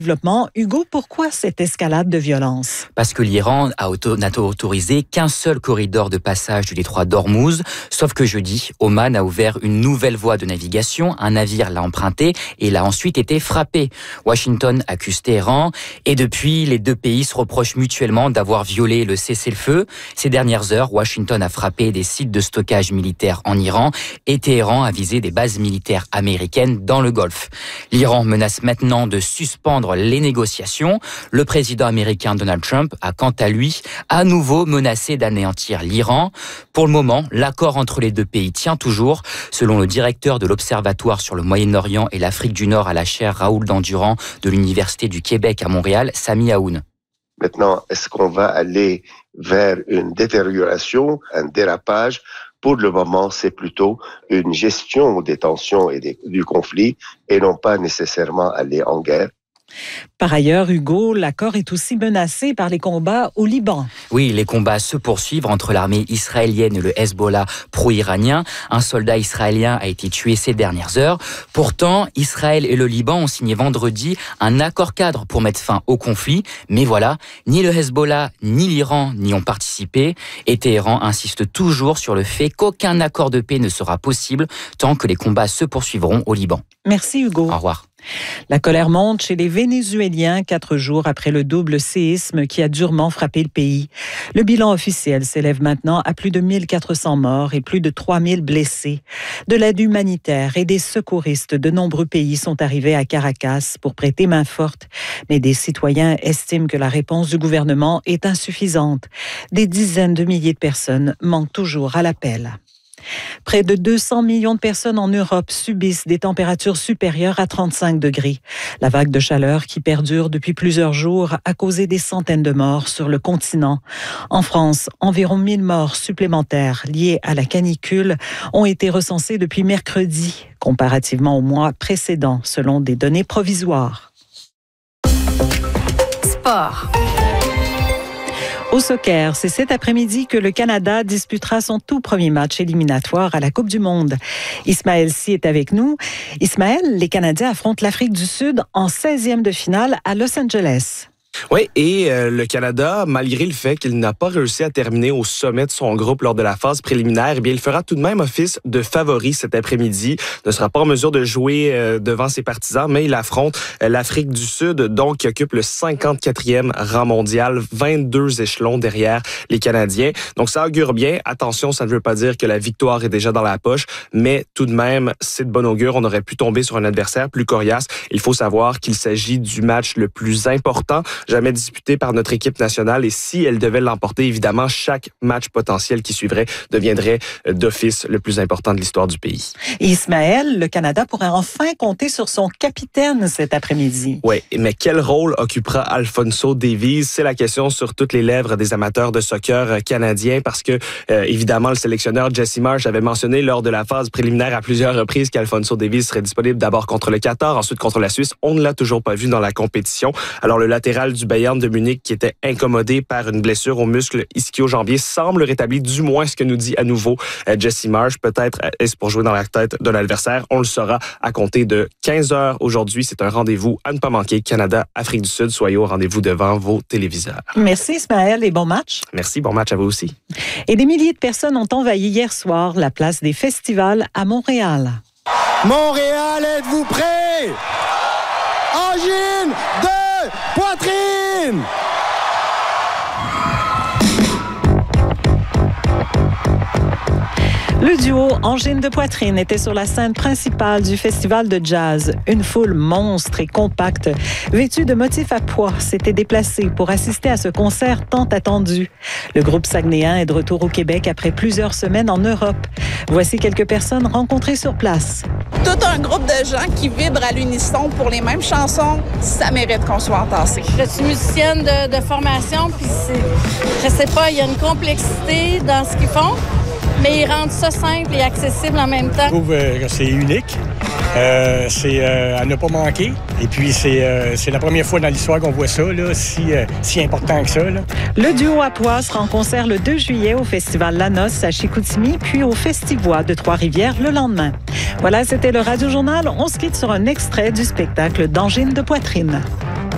Développement. Hugo, pourquoi cette escalade de violence? Parce que l'Iran n'a autorisé qu'un seul corridor de passage du détroit d'Ormuz, sauf que jeudi, Oman a ouvert une nouvelle voie de navigation, un navire l'a emprunté et il a ensuite été frappé. Washington accuse Téhéran et depuis, les deux pays se reprochent mutuellement d'avoir violé le cessez-le-feu. Ces dernières heures, Washington a frappé des sites de stockage militaire en Iran et Téhéran a visé des bases militaires américaines dans le Golfe. L'Iran menace maintenant de suspendre les négociations. Le président américain Donald Trump a quant à lui à nouveau menacé d'anéantir l'Iran. Pour le moment, l'accord entre les deux pays tient toujours, selon le directeur de l'Observatoire sur le Moyen-Orient et l'Afrique du Nord à la chaire Raoul Dandurand de l'Université du Québec à Montréal, Sami Aoun. Maintenant, est-ce qu'on va aller vers une détérioration, un dérapage? Pour le moment, c'est plutôt une gestion des tensions et du conflit et non pas nécessairement aller en guerre. Par ailleurs, Hugo, l'accord est aussi menacé par les combats au Liban. Oui, les combats se poursuivent entre l'armée israélienne et le Hezbollah pro-iranien. Un soldat israélien a été tué ces dernières heures. Pourtant, Israël et le Liban ont signé vendredi un accord cadre pour mettre fin au conflit. Mais voilà, ni le Hezbollah ni l'Iran n'y ont participé. Et Téhéran insiste toujours sur le fait qu'aucun accord de paix ne sera possible tant que les combats se poursuivront au Liban. Merci Hugo. Au revoir. La colère monte chez les Vénézuéliens 4 jours après le double séisme qui a durement frappé le pays. Le bilan officiel s'élève maintenant à plus de 1400 morts et plus de 3000 blessés. De l'aide humanitaire et des secouristes de nombreux pays sont arrivés à Caracas pour prêter main forte. Mais des citoyens estiment que la réponse du gouvernement est insuffisante. Des dizaines de milliers de personnes manquent toujours à l'appel. Près de 200 millions de personnes en Europe subissent des températures supérieures à 35 degrés. La vague de chaleur qui perdure depuis plusieurs jours a causé des centaines de morts sur le continent. En France, environ 1000 morts supplémentaires liées à la canicule ont été recensées depuis mercredi, comparativement au mois précédent, selon des données provisoires. Sport. Au soccer, c'est cet après-midi que le Canada disputera son tout premier match éliminatoire à la Coupe du Monde. Ismaël Sy est avec nous. Ismaël, les Canadiens affrontent l'Afrique du Sud en 16e de finale à Los Angeles. Oui, et le Canada, malgré le fait qu'il n'a pas réussi à terminer au sommet de son groupe lors de la phase préliminaire, eh bien, il fera tout de même office de favori cet après-midi. Ne sera pas en mesure de jouer devant ses partisans, mais il affronte l'Afrique du Sud, donc qui occupe le 54e rang mondial, 22 échelons derrière les Canadiens. Donc ça augure bien. Attention, ça ne veut pas dire que la victoire est déjà dans la poche, mais tout de même, c'est de bon augure. On aurait pu tomber sur un adversaire plus coriace. Il faut savoir qu'il s'agit du match le plus important jamais disputé par notre équipe nationale. Et si elle devait l'emporter, évidemment, chaque match potentiel qui suivrait deviendrait d'office le plus important de l'histoire du pays. Ismaël, le Canada pourrait enfin compter sur son capitaine cet après-midi. Oui, mais quel rôle occupera Alphonso Davies? C'est la question sur toutes les lèvres des amateurs de soccer canadiens parce que, évidemment, le sélectionneur Jesse Marsch avait mentionné lors de la phase préliminaire à plusieurs reprises qu'Alphonso Davies serait disponible d'abord contre le Qatar, ensuite contre la Suisse. On ne l'a toujours pas vu dans la compétition. Alors, le latéral du Bayern de Munich, qui était incommodé par une blessure au muscle ischio-jambier, semble rétabli, du moins ce que nous dit à nouveau Jesse Marsch. Peut-être est-ce pour jouer dans la tête de l'adversaire. On le saura à compter de 15h aujourd'hui. C'est un rendez-vous à ne pas manquer. Canada-Afrique du Sud. Soyez au rendez-vous devant vos téléviseurs. Merci Ismaël et bon match. Merci, bon match à vous aussi. Et des milliers de personnes ont envahi hier soir la place des festivals à Montréal. Montréal, êtes-vous prêts? Angine de poitrine! Le duo Angine de poitrine était sur la scène principale du festival de jazz. Une foule monstre et compacte, vêtue de motifs à pois, s'était déplacée pour assister à ce concert tant attendu. Le groupe saguenéen est de retour au Québec après plusieurs semaines en Europe. Voici quelques personnes rencontrées sur place. Tout un groupe de gens qui vibrent à l'unisson pour les mêmes chansons, ça mérite qu'on soit entassé. Je suis musicienne de formation, puis je sais pas, il y a une complexité dans ce qu'ils font. Mais ils rendent ça simple et accessible en même temps. Je trouve que c'est unique. C'est à ne pas manquer. Et puis, c'est la première fois dans l'histoire qu'on voit ça, là, si important que ça. Là. Le duo à pois sera en concert le 2 juillet au Festival La Noce à Chicoutimi, puis au Festivois de Trois-Rivières le lendemain. Voilà, c'était le Radio Journal. On se quitte sur un extrait du spectacle d'Angine de poitrine.